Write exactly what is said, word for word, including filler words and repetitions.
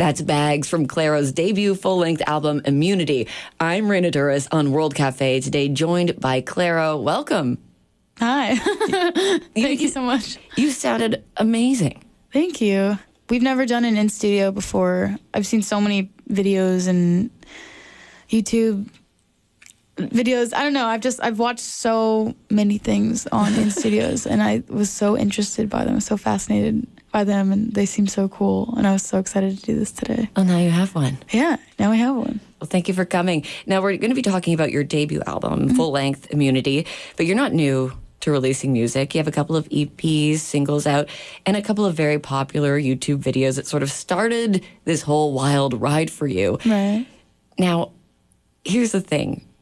That's Bags from Clairo's debut full-length album, Immunity. I'm Raina Duras on World Cafe today, joined by Clairo. Welcome. Hi. Thank you so much. You sounded amazing. Thank you. We've never done an in-studio before. I've seen so many videos and YouTube videos. I don't know. I've just, I've watched so many things on in-studios, and I was so interested by them, so fascinated by them, and they seem so cool, and I was so excited to do this today. Oh, now you have one. Yeah, now we have one. Well, thank you for coming. Now, we're going to be talking about your debut album, mm-hmm. full-length Immunity, but you're not new to releasing music. You have a couple of E Ps, singles out, and a couple of very popular YouTube videos that sort of started this whole wild ride for you. Right. Now, here's the thing.